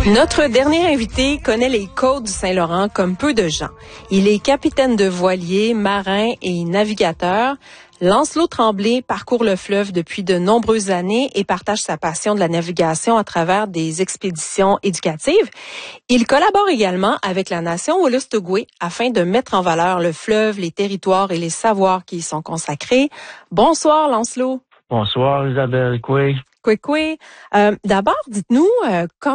Notre dernier invité connaît les côtes du Saint-Laurent comme peu de gens. Il est capitaine de voilier, marin et navigateur. Lancelot Tremblay parcourt le fleuve depuis de nombreuses années et partage sa passion de la navigation à travers des expéditions éducatives. Il collabore également avec la nation Wolastoqey afin de mettre en valeur le fleuve, les territoires et les savoirs qui y sont consacrés. Bonsoir Lancelot. Bonsoir Isabelle. D'abord, dites-nous